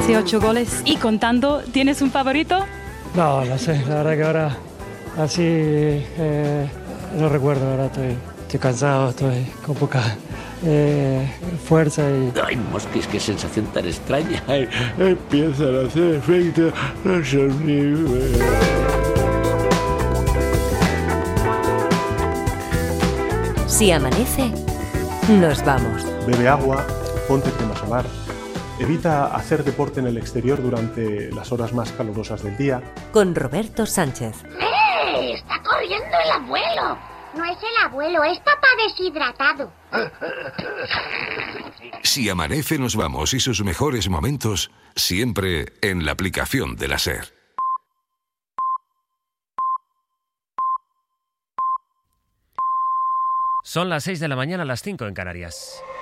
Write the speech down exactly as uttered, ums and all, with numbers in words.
casi ocho goles y contando. ¿Tienes un favorito? No, no sé, la verdad que ahora así eh, no recuerdo, ahora estoy, estoy cansado, estoy con poca eh, fuerza y... Ay, Mosquis, qué sensación tan extraña. Ay, empiezan a hacer efecto los sonidos. Si amanece, nos vamos. Bebe agua, ponte crema solar. Evita hacer deporte en el exterior durante las horas más calurosas del día. Con Roberto Sánchez. ¡Eh! ¡Está corriendo el abuelo! No es el abuelo, es papá deshidratado. Si amanece, nos vamos y sus mejores momentos siempre en la aplicación de la SER. Son las seis de la mañana, las cinco en Canarias.